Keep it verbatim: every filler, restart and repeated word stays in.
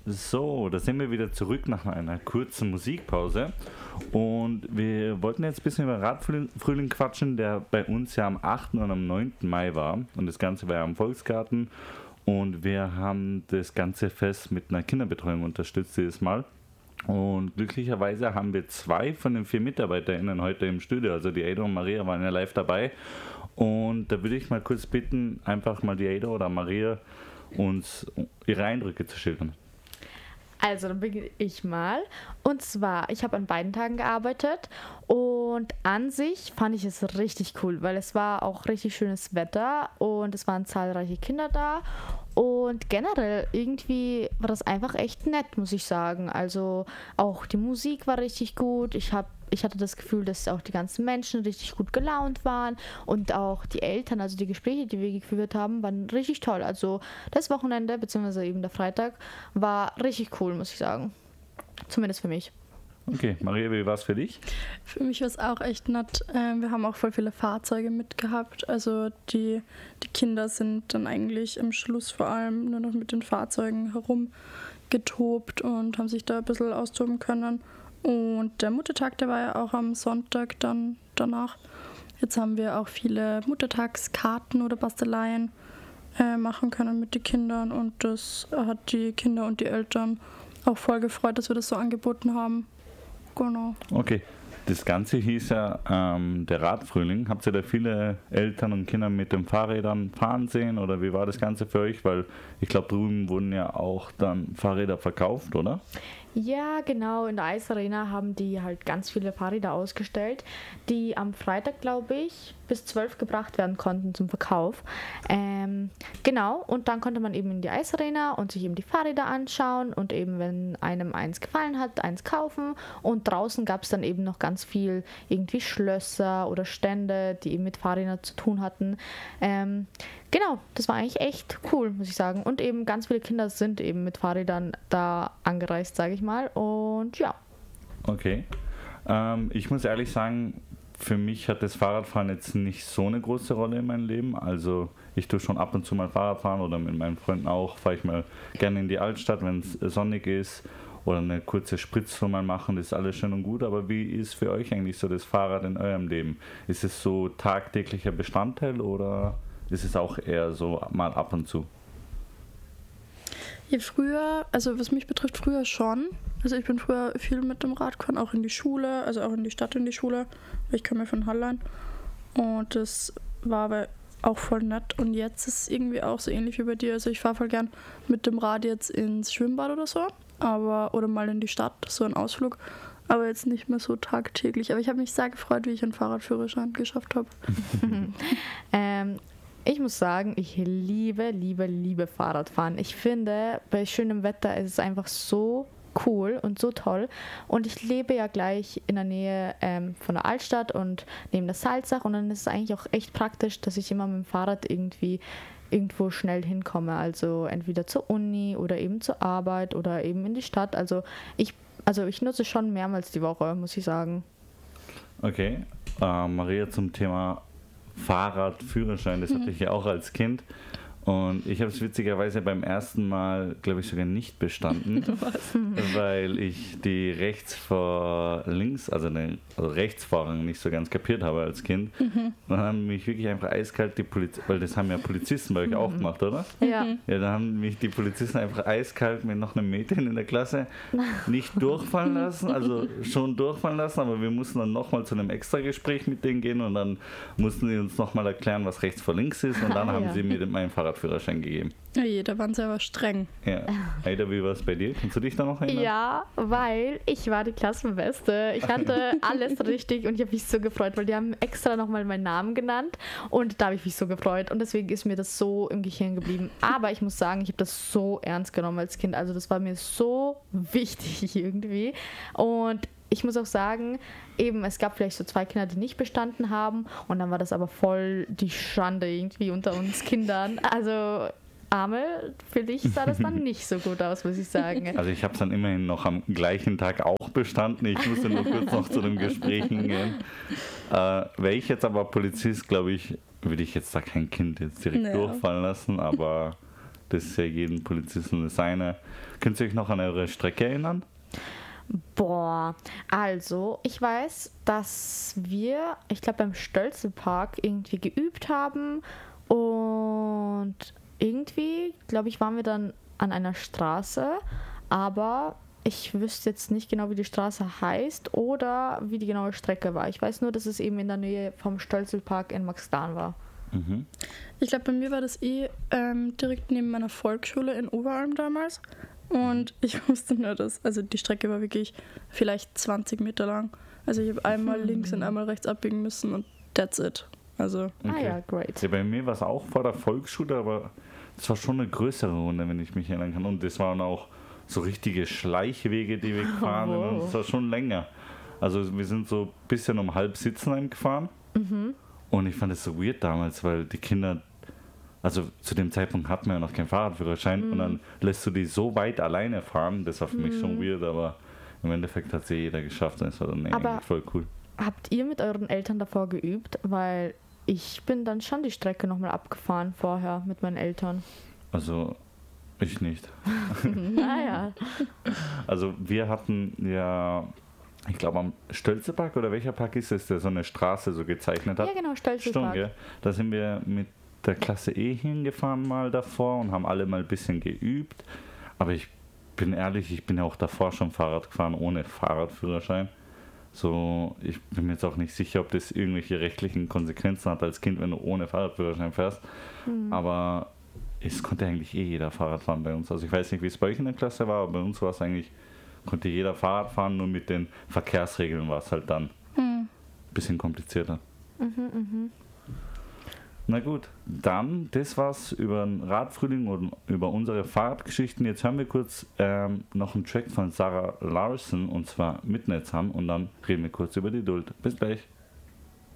So, da sind wir wieder zurück nach einer kurzen Musikpause und wir wollten jetzt ein bisschen über Radfrühling quatschen, der bei uns ja am achten und am neunten Mai war und das Ganze war ja am Volksgarten und wir haben das ganze Fest mit einer Kinderbetreuung unterstützt dieses Mal und glücklicherweise haben wir zwei von den vier MitarbeiterInnen heute im Studio, also die Ada und Maria waren ja live dabei und da würde ich mal kurz bitten, einfach mal die Ada oder Maria uns ihre Eindrücke zu schildern. Also, dann beginne ich mal. Und zwar, ich habe an beiden Tagen gearbeitet und an sich fand ich es richtig cool, weil es war auch richtig schönes Wetter und es waren zahlreiche Kinder da und generell irgendwie war das einfach echt nett, muss ich sagen. Also auch die Musik war richtig gut. Ich habe Ich hatte das Gefühl, dass auch die ganzen Menschen richtig gut gelaunt waren und auch die Eltern, also die Gespräche, die wir geführt haben, waren richtig toll. Also das Wochenende, beziehungsweise eben der Freitag, war richtig cool, muss ich sagen. Zumindest für mich. Okay, Maria, wie war es für dich? Für mich war es auch echt nett. Wir haben auch voll viele Fahrzeuge mitgehabt. Also die, die Kinder sind dann eigentlich am Schluss vor allem nur noch mit den Fahrzeugen herumgetobt und haben sich da ein bisschen austoben können. Und der Muttertag, der war ja auch am Sonntag dann danach. Jetzt haben wir auch viele Muttertagskarten oder Basteleien äh, machen können mit den Kindern. Und das hat die Kinder und die Eltern auch voll gefreut, dass wir das so angeboten haben. Genau. Okay. Das Ganze hieß ja ähm, der Radfrühling. Habt ihr da viele Eltern und Kinder mit den Fahrrädern fahren sehen oder wie war das Ganze für euch? Weil ich glaube, drüben wurden ja auch dann Fahrräder verkauft, oder? Ja, genau. In der Eisarena haben die halt ganz viele Fahrräder ausgestellt, die am Freitag, glaube ich, bis zwölf gebracht werden konnten zum Verkauf. Ähm, genau, und dann konnte man eben in die Eisarena und sich eben die Fahrräder anschauen und eben, wenn einem eins gefallen hat, eins kaufen. Und draußen gab es dann eben noch ganz viel irgendwie Schlösser oder Stände, die eben mit Fahrrädern zu tun hatten. Ähm, Genau, das war eigentlich echt cool, muss ich sagen. Und eben ganz viele Kinder sind eben mit Fahrrädern da angereist, sage ich mal. Und ja. Okay. Ähm, ich muss ehrlich sagen, für mich hat das Fahrradfahren jetzt nicht so eine große Rolle in meinem Leben. Also ich tue schon ab und zu mal Fahrrad fahren oder mit meinen Freunden auch. Fahre ich mal gerne in die Altstadt, wenn es sonnig ist. Oder eine kurze Spritztour mal machen, das ist alles schön und gut. Aber wie ist für euch eigentlich so das Fahrrad in eurem Leben? Ist es so tagtäglicher Bestandteil oder ist es auch eher so mal ab und zu? Ja, früher, also was mich betrifft, früher schon. Also ich bin früher viel mit dem Rad gefahren, auch in die Schule, also auch in die Stadt, in die Schule. Ich komme ja von Hallein und das war aber auch voll nett. Und jetzt ist es irgendwie auch so ähnlich wie bei dir. Also ich fahre voll gern mit dem Rad jetzt ins Schwimmbad oder so, aber oder mal in die Stadt, so ein Ausflug. Aber jetzt nicht mehr so tagtäglich. Aber ich habe mich sehr gefreut, wie ich einen Fahrradführerschein geschafft habe. ähm, Ich muss sagen, ich liebe, liebe, liebe Fahrradfahren. Ich finde, bei schönem Wetter ist es einfach so cool und so toll. Und ich lebe ja gleich in der Nähe ähm, von der Altstadt und neben der Salzach. Und dann ist es eigentlich auch echt praktisch, dass ich immer mit dem Fahrrad irgendwie irgendwo schnell hinkomme. Also entweder zur Uni oder eben zur Arbeit oder eben in die Stadt. Also ich, also ich nutze schon mehrmals die Woche, muss ich sagen. Okay. Äh, Maria, zum Thema Fahrradführerschein, das hatte ich ja auch als Kind und ich habe es witzigerweise beim ersten Mal, glaube ich, sogar nicht bestanden, weil ich die rechts vor links, also, den, also Rechtsfahrung nicht so ganz kapiert habe als Kind. Mhm. Dann haben mich wirklich einfach eiskalt die Polizisten, weil das haben ja Polizisten bei euch mhm. auch gemacht, oder? Ja. Ja, dann haben mich die Polizisten einfach eiskalt mit noch einem Mädchen in der Klasse nicht durchfallen lassen, also schon durchfallen lassen, aber wir mussten dann nochmal zu einem Extra-Gespräch mit denen gehen und dann mussten sie uns nochmal erklären, was rechts vor links ist und dann haben ja. sie mir meinen Fahrradführerschein gegeben. Ja, da waren sie aber streng. Ja. Ada, wie war es bei dir? Kannst du dich da noch erinnern? Ja, weil ich war die Klassenbeste. Ich hatte alles richtig und ich habe mich so gefreut, weil die haben extra nochmal meinen Namen genannt und da habe ich mich so gefreut und deswegen ist mir das so im Gehirn geblieben. Aber ich muss sagen, ich habe das so ernst genommen als Kind. Also das war mir so wichtig irgendwie und ich muss auch sagen, eben, es gab vielleicht so zwei Kinder, die nicht bestanden haben und dann war das aber voll die Schande irgendwie unter uns Kindern. Also Arme, für dich sah das dann nicht so gut aus, muss ich sagen. Also ich habe es dann immerhin noch am gleichen Tag auch bestanden. Ich musste nur kurz noch zu den Gesprächen gehen. Äh, Wäre ich jetzt aber Polizist, glaube ich, würde ich jetzt da kein Kind jetzt direkt ja. durchfallen lassen, aber Das ist ja jeden Polizisten seine. Könnt ihr euch noch an eure Strecke erinnern? Boah, also ich weiß, dass wir, ich glaube beim Stölzelpark irgendwie geübt haben und irgendwie, glaube ich, waren wir dann an einer Straße, aber ich wüsste jetzt nicht genau, wie die Straße heißt oder wie die genaue Strecke war. Ich weiß nur, dass es eben in der Nähe vom Stölzelpark in Maxdan war. Mhm. Ich glaube, bei mir war das eh ähm, direkt neben meiner Volksschule in Oberalm damals. Und ich wusste nur, dass, also die Strecke war wirklich vielleicht zwanzig Meter lang. Also ich habe einmal Mhm. links und einmal rechts abbiegen müssen und that's it. Also Ah ja, great. Ja, bei mir war es auch vor der Volksschule, aber es war schon eine größere Runde, wenn ich mich erinnern kann. Und das waren auch so richtige Schleichwege, die wir gefahren sind. Und es war schon länger. Also wir sind so ein bisschen um halb Sitzenheim gefahren. Mhm. Und ich fand es so weird damals, weil die Kinder, also zu dem Zeitpunkt hatten wir ja noch keinen Fahrradführerschein Mhm. und dann lässt du die so weit alleine fahren. Das war für mich schon weird, aber im Endeffekt hat es jeder geschafft und es war dann Aber- eigentlich voll cool. Habt ihr mit euren Eltern davor geübt? Weil ich bin dann schon die Strecke nochmal abgefahren vorher mit meinen Eltern. Also ich nicht. Naja. Also wir hatten ja, ich glaube am Stölzepark oder welcher Park ist es, der so eine Straße so gezeichnet hat? Ja, genau, Stimmt, Stölzelpark. gell? Da sind wir mit der Klasse E hingefahren mal davor und haben alle mal ein bisschen geübt. Aber ich bin ehrlich, ich bin ja auch davor schon Fahrrad gefahren ohne Fahrradführerschein. So, ich bin mir jetzt auch nicht sicher, ob das irgendwelche rechtlichen Konsequenzen hat als Kind, wenn du ohne Fahrradführerschein fährst. Aber es konnte eigentlich eh jeder Fahrrad fahren bei uns. Also ich weiß nicht, wie es bei euch in der Klasse war, aber bei uns war es eigentlich, konnte jeder Fahrrad fahren, nur mit den Verkehrsregeln war es halt dann ein bisschen komplizierter. Na gut, dann, das war's über den Radfrühling und über unsere Fahrradgeschichten. Jetzt hören wir kurz ähm, noch einen Track von Sarah Larson und zwar Midnight Sun und dann reden wir kurz über die Duld. Bis gleich.